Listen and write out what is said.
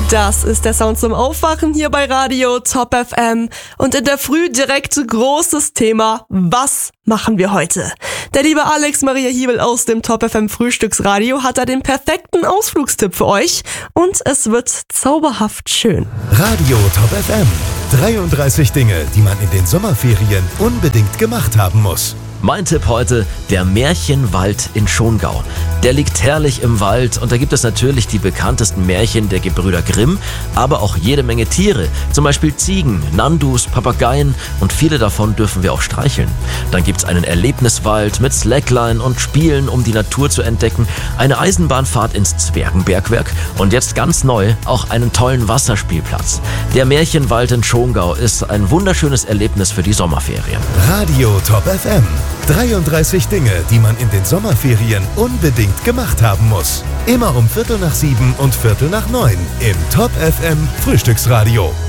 Das ist der Sound zum Aufwachen hier bei Radio Top FM. Und in der Früh direkt großes Thema. Was machen wir heute? Der liebe Alex Maria Hiebel aus dem Top FM Frühstücksradio hat da den perfekten Ausflugstipp für euch. Und es wird zauberhaft schön. Radio Top FM. 33 Dinge, die man in den Sommerferien unbedingt gemacht haben muss. Mein Tipp heute, der Märchenwald in Schongau. Der liegt herrlich im Wald und da gibt es natürlich die bekanntesten Märchen der Gebrüder Grimm, aber auch jede Menge Tiere, zum Beispiel Ziegen, Nandus, Papageien und viele davon dürfen wir auch streicheln. Dann gibt's einen Erlebniswald mit Slackline und Spielen, um die Natur zu entdecken, eine Eisenbahnfahrt ins Zwergenbergwerk und jetzt ganz neu auch einen tollen Wasserspielplatz. Der Märchenwald in Schongau ist ein wunderschönes Erlebnis für die Sommerferien. Radio Top FM. 33 Dinge, die man in den Sommerferien unbedingt gemacht haben muss. Immer um 6:45 und 8:45 im Top FM Frühstücksradio.